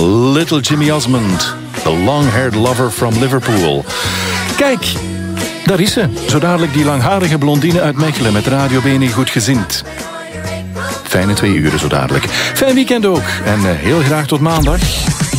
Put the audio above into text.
Little Jimmy Osmond, the long-haired lover from Liverpool. Kijk, daar is ze. Zo dadelijk die langharige blondine uit Mechelen met Radio BNI Goedgezind. Fijne 2 uur zo dadelijk. Fijn weekend ook. En heel graag tot maandag.